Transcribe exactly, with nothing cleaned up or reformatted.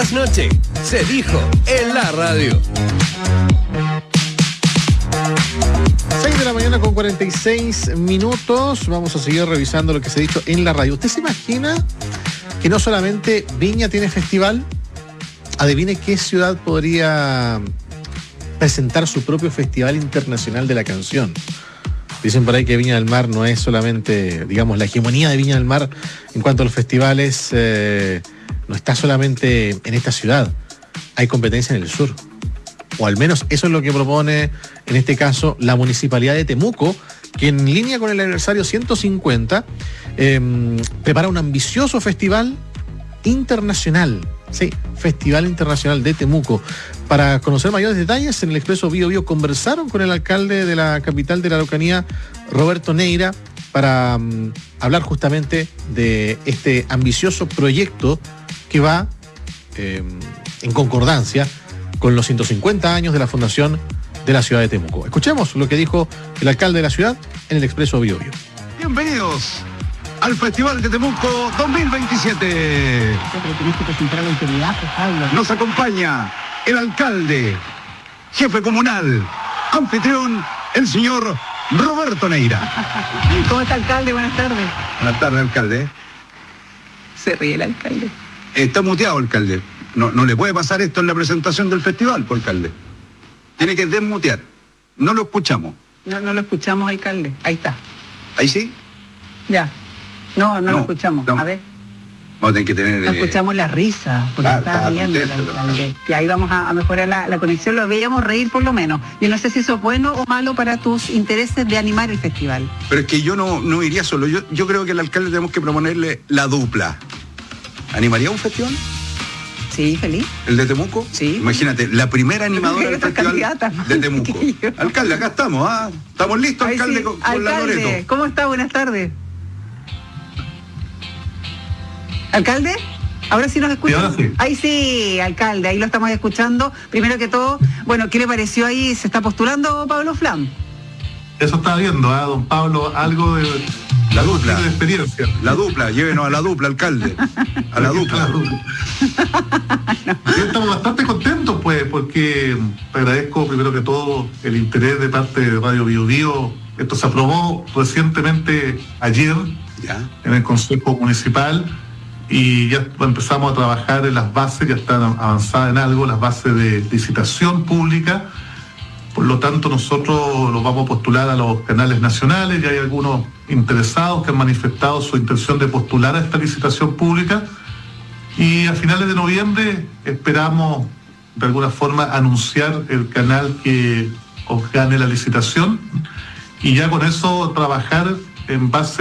Noche, se dijo en la radio. seis de la mañana con cuarenta y seis minutos. Vamos a seguir revisando lo que se ha dicho en la radio. ¿Usted se imagina que no solamente Viña tiene festival? Adivine qué ciudad podría presentar su propio Festival Internacional de la Canción. Dicen por ahí que Viña del Mar no es solamente, digamos, la hegemonía de Viña del Mar en cuanto a los festivales, eh, no está solamente en esta ciudad. Hay competencia en el sur. O al menos eso es lo que propone, en este caso, la Municipalidad de Temuco, que en línea con el aniversario ciento cincuenta, eh, prepara un ambicioso festival internacional. Sí, Festival Internacional de Temuco. Para conocer mayores detalles, en el Expreso Bío Bío conversaron con el alcalde de la capital de la Araucanía, Roberto Neira, para um, hablar justamente de este ambicioso proyecto que va eh, en concordancia con los ciento cincuenta años de la fundación de la ciudad de Temuco. Escuchemos lo que dijo el alcalde de la ciudad en el Expreso Bío Bío. Bienvenidos al Festival de Temuco dos mil veintisiete. Pero tenés que presentar a la autoridad, pues, Pablo. Nos acompaña el alcalde, jefe comunal, anfitrión, el señor Roberto Neira. ¿Cómo está, alcalde? Buenas tardes. Buenas tardes, alcalde. Se ríe el alcalde. Está muteado, alcalde. No, no le puede pasar esto en la presentación del festival, por alcalde. Tiene que desmutear. No lo escuchamos. No, no lo escuchamos, alcalde. Ahí está. ¿Ahí sí? Ya. No, no, No, lo escuchamos. no. A ver. Vamos a tener que tener... No eh, escuchamos la risa, porque ah, está ah, riendo el contéstalo. alcalde. Y ahí vamos a, a mejorar la, la conexión. Lo veíamos reír por lo menos. Yo no sé si eso es bueno o malo para tus intereses de animar el festival. Pero es que yo no, no iría solo. Yo, yo creo que al alcalde tenemos que proponerle la dupla. ¿Animaría un festival? Sí, feliz. ¿El de Temuco? Sí. Imagínate, la primera animadora del Otra festival candidata. de Temuco. Que yo. Alcalde, acá estamos, ¿ah? Estamos listos, Ay, alcalde, sí. con, con la Alcalde, Loreto. ¿cómo está? Buenas tardes. ¿Alcalde? Ahora sí nos escucha. Sí, ahora sí. Ahí sí, alcalde, ahí lo estamos escuchando. Primero que todo, bueno, ¿qué le pareció ahí? ¿Se está postulando Pablo Flam? Eso está viendo, ¿ah, don Pablo? Algo de La dupla. de experiencia. La dupla, llévenos a la dupla, alcalde. A la dupla. Sí, estamos bastante contentos, pues, porque agradezco primero que todo el interés de parte de Radio Bío Bío. Esto se aprobó recientemente ayer Ya. en el Consejo Municipal y ya empezamos a trabajar en las bases, ya están avanzadas en algo, las bases de licitación pública. Por lo tanto, nosotros los vamos a postular a los canales nacionales. Ya hay algunos interesados que han manifestado su intención de postular a esta licitación pública. Y a finales de noviembre esperamos, de alguna forma, anunciar el canal que os gane la licitación. Y ya con eso trabajar en base